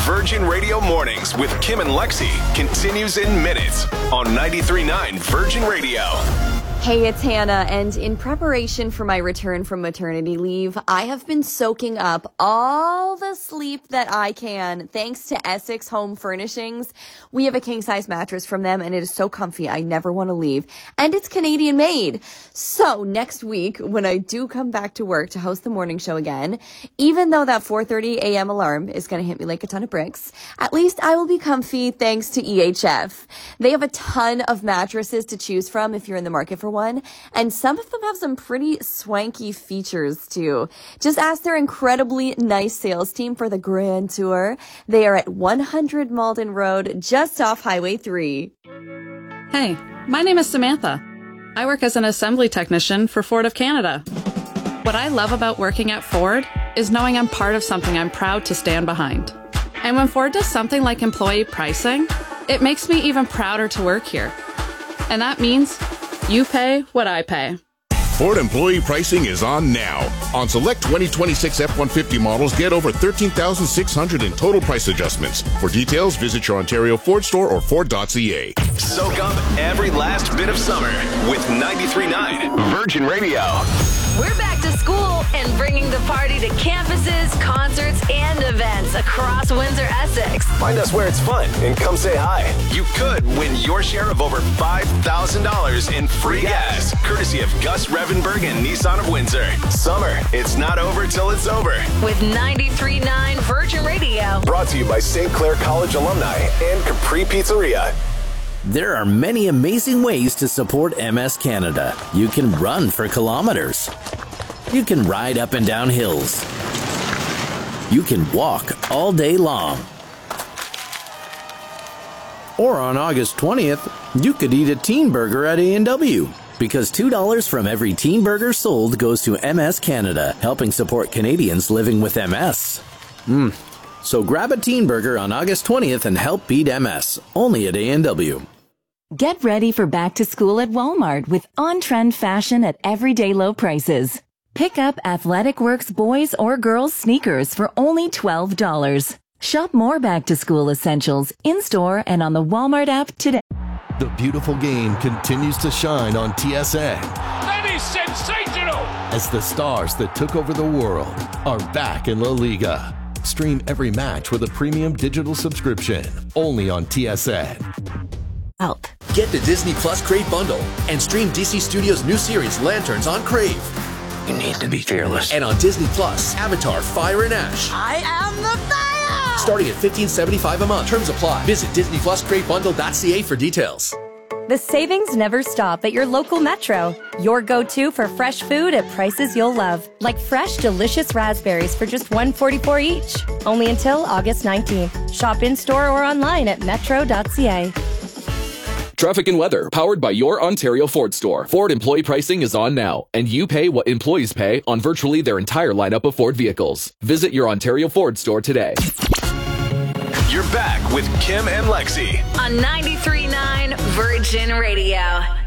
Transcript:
Virgin Radio Mornings with Kim and Lexi continues in minutes on 93.9 Virgin Radio. Hey, it's Hannah, and in preparation for my return from maternity leave, I have been soaking up all the sleep that I can thanks to Essex Home Furnishings. We have a king-size mattress from them, and it is so comfy, I never want to leave. And it's Canadian made. So next week, when I do come back to work to host the morning show again, even though that 4:30 a.m. alarm is going to hit me like a ton of bricks, at least I will be comfy thanks to EHF. They have a ton of mattresses to choose from if you're in the market for one, and some of them have some pretty swanky features too. Just ask their incredibly nice sales team for the grand tour. They are at 100 Malden Road, just off Highway 3. Hey, my name is Samantha. I work as an assembly technician for Ford of Canada. What I love about working at Ford is knowing I'm part of something I'm proud to stand behind. And when Ford does something like employee pricing, it makes me even prouder to work here. And that means you pay what I pay. Ford employee pricing is on now. On select 2026 F-150 models, get over $13,600 in total price adjustments. For details, visit your Ontario Ford store or Ford.ca. Soak up every last bit of summer with 93.9 Virgin Radio. We're back to school and bringing the party to campuses, concerts, and events across Windsor, Essex. Find us where it's fun and come say hi. You could win your share of over $5,000 in free gas, courtesy of Gus Revenberg and Nissan of Windsor. Summer, it's not over till it's over. With 93.9 Virgin Radio. Brought to you by St. Clair College alumni and Capri Pizzeria. There are many amazing ways to support MS Canada. You can run for kilometers. You can ride up and down hills. You can walk all day long. Or on August 20th, you could eat a teen burger at A&W. Because $2 from every teen burger sold goes to MS Canada, helping support Canadians living with MS. So grab a teen burger on August 20th and help beat MS, only at A&W. Get ready for back to school at Walmart with on-trend fashion at everyday low prices. Pick up Athletic Works boys or girls sneakers for only $12. Shop more back to school essentials in-store and on the Walmart app today. The beautiful game continues to shine on TSN. That is sensational! As the stars that took over the world are back in La Liga. Stream every match with a premium digital subscription, only on TSN. Help. Get the Disney Plus Crave bundle and stream DC Studios' new series Lanterns on Crave. You need to be fearless. And on Disney Plus, Avatar: Fire and Ash. I am the fire! Starting at $15.75 a month. Terms apply. Visit DisneyPlusCraveBundle.ca for details. The savings never stop at your local Metro. Your go-to for fresh food at prices you'll love. Like fresh, delicious raspberries for just $1.44 each. Only until August 19th. Shop in-store or online at metro.ca. Traffic and weather, powered by your Ontario Ford store. Ford employee pricing is on now, and you pay what employees pay on virtually their entire lineup of Ford vehicles. Visit your Ontario Ford store today. You're back with Kim and Lexi on 93.9 Virgin Radio.